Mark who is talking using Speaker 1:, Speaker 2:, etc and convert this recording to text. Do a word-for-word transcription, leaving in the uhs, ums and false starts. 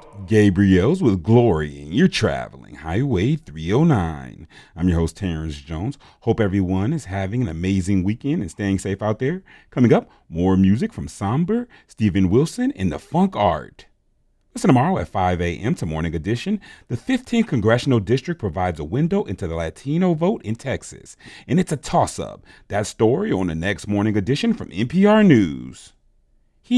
Speaker 1: Gabriel's with Glory, and you're traveling Highway three oh nine. I'm your host, Terrence Jones. Hope everyone is having an amazing weekend and staying safe out there. Coming up, more music from Somber, Steven Wilson, and the Funk Art. Listen tomorrow at five a.m. to Morning Edition. The fifteenth Congressional District provides a window into the Latino vote in Texas, and it's a toss-up. That story on the next Morning Edition from N P R News.